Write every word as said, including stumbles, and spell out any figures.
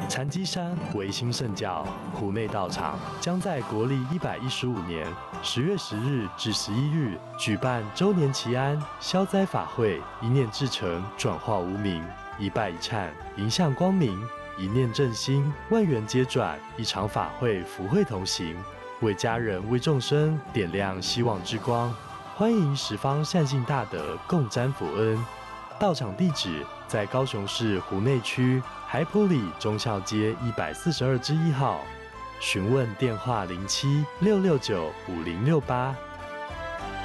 禅机山维新圣教湖内道场将在国历一百一十五年十月十日至十一日举办周年祈安消灾法会，一念至诚，转化无明，一拜一忏，迎向光明，一念正心，万缘皆转。一场法会，福慧同行，为家人、为众生点亮希望之光。欢迎十方善信大德共沾福恩。道场地址在高雄市湖内区海埔里忠孝街一百四十二之一号，询问电话零七六六九五零六八。